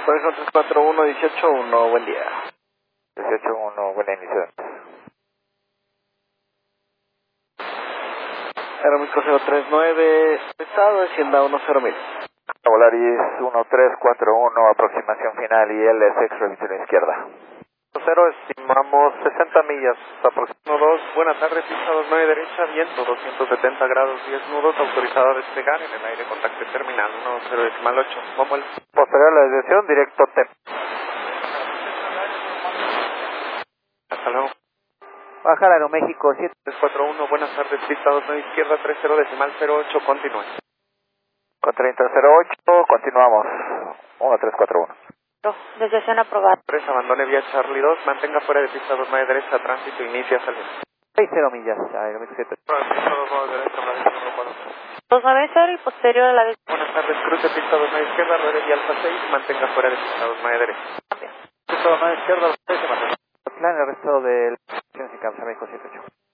Horizon 341, 18-1, buen día. 18-1, buena emisión. Aeroméxico 039, estado de Hacienda 10.000. Volaris 1341, aproximación final y LSX, revisión izquierda. 0, estimamos 60 millas, aproximadamente 2, buenas tardes, pista 29 derecha, viento 270 grados 10 nudos, autorizado a despegar en el aire, contacto terminal 10.8, vamos. Posterior a la desviación, directo TEP. Hasta luego. Bajar Aeroméxico 341, buenas tardes, pista 29 izquierda, 30.08, continúe. con 3008, continuamos. 1341. Desviación aprobada. 3, abandone vía Charlie 2, mantenga fuera de pista 29 derecha, tránsito, inicia salida. 60 millas, Aeroméxico 7. Pista 29 derecha, Vladimir 140. 290 y posterior a la Buenas tardes, cruce pista 29 izquierda, ruede vía Alfa 6, mantenga fuera de pista 29 derecha. Pista 9 izquierda, se mantiene. Plan, el resto del... México 78.